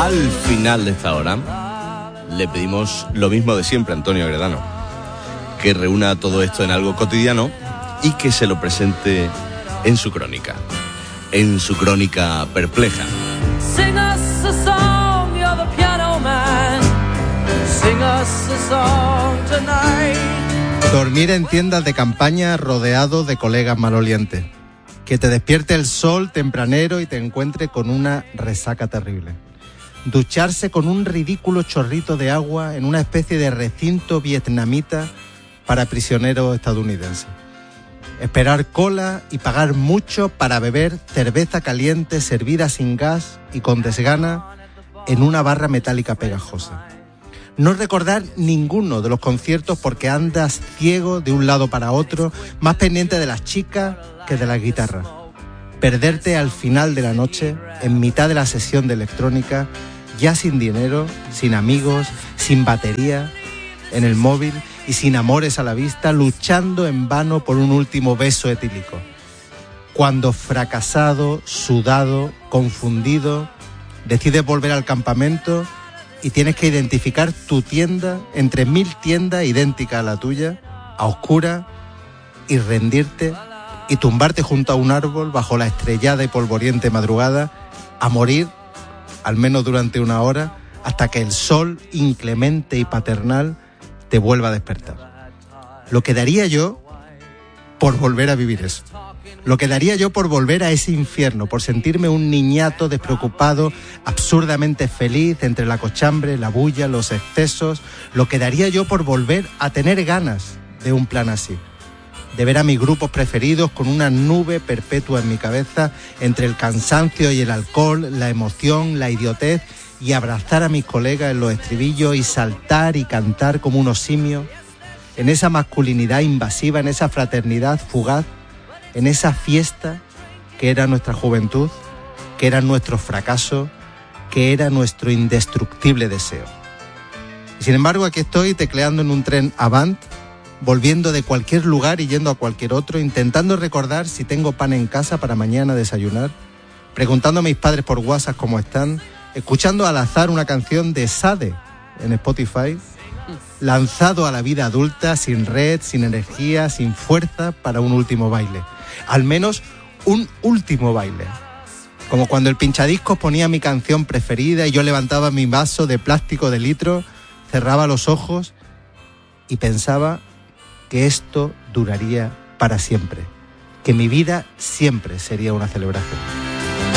Al final de esta hora le pedimos lo mismo de siempre a Antonio Agredano, que reúna todo esto en algo cotidiano y que se lo presente en su crónica perpleja. Sing us a song, you're the piano man. Sing us a song tonight. Dormir en tiendas de campaña rodeado de colegas malolientes. Que te despierte el sol tempranero y te encuentre con una resaca terrible. Ducharse con un ridículo chorrito de agua en una especie de recinto vietnamita para prisioneros estadounidenses. Esperar cola y pagar mucho para beber cerveza caliente servida sin gas y con desgana en una barra metálica pegajosa. No recordar ninguno de los conciertos porque andas ciego de un lado para otro, más pendiente de las chicas que de la guitarra. Perderte al final de la noche, en mitad de la sesión de electrónica, ya sin dinero, sin amigos, sin batería, en el móvil y sin amores a la vista, luchando en vano por un último beso etílico. Cuando fracasado, sudado, confundido, decides volver al campamento y tienes que identificar tu tienda entre 1000 tiendas idénticas a la tuya, a oscuras, y rendirte y tumbarte junto a un árbol bajo la estrellada y polvoriente madrugada, a morir, al menos durante una hora, hasta que el sol inclemente y paternal te vuelva a despertar. Lo que daría yo por volver a vivir eso. Lo que daría yo por volver a ese infierno, por sentirme un niñato despreocupado, absurdamente feliz entre la cochambre, la bulla, los excesos. Lo que daría yo por volver a tener ganas de un plan así. De ver a mis grupos preferidos con una nube perpetua en mi cabeza entre el cansancio y el alcohol, la emoción, la idiotez, y abrazar a mis colegas en los estribillos y saltar y cantar como unos simios, en esa masculinidad invasiva, en esa fraternidad fugaz, en esa fiesta que era nuestra juventud, que era nuestro fracaso, que era nuestro indestructible deseo. Y sin embargo, aquí estoy tecleando en un tren Avant, volviendo de cualquier lugar y yendo a cualquier otro, intentando recordar si tengo pan en casa para mañana desayunar, preguntando a mis padres por WhatsApp cómo están, escuchando al azar una canción de Sade en Spotify, lanzado a la vida adulta, sin red, sin energía, sin fuerza para un último baile. Al menos un último baile. Como cuando el pinchadiscos ponía mi canción preferida y yo levantaba mi vaso de plástico de litro, cerraba los ojos y pensaba que esto duraría para siempre, que mi vida siempre sería una celebración.